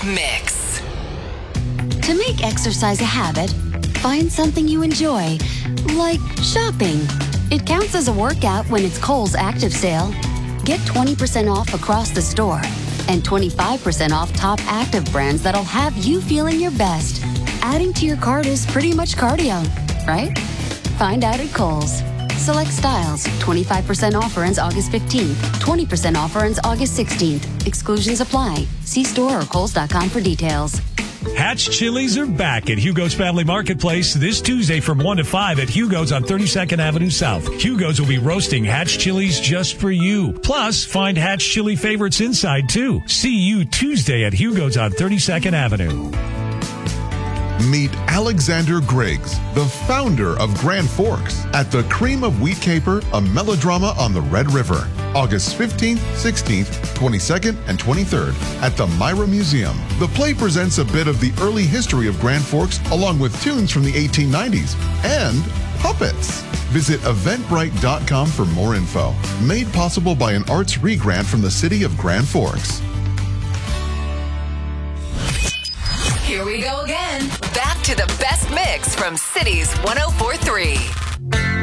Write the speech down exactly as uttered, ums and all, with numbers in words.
Mix. To make exercise a habit, find something you enjoy, like shopping. It counts as a workout when it's Kohl's Active Sale. Get twenty percent off across the store and twenty-five percent off top active brands that'll have you feeling your best. Adding to your cart is pretty much cardio, right? Find out at Kohl's. Select styles. twenty-five percent offer ends August fifteenth. twenty percent offer ends August sixteenth. Exclusions apply. See store or kohls dot com for details. Hatch Chili's are back at Hugo's Family Marketplace this Tuesday from one to five at Hugo's on thirty-second Avenue South. Hugo's will be roasting Hatch Chili's just for you. Plus, find Hatch Chili favorites inside, too. See you Tuesday at Hugo's on thirty-second Avenue. Meet Alexander Griggs, the founder of Grand Forks, at the Cream of Wheat Caper, a melodrama on the Red River. August fifteenth, sixteenth, twenty-second, and twenty-third at the Myra Museum. The play presents a bit of the early history of Grand Forks along with tunes from the eighteen nineties and puppets. Visit eventbrite dot com for more info. Made possible by an Arts Re-Grant from the City of Grand Forks. Here we go again. Back to the best mix from Cities one oh four point three.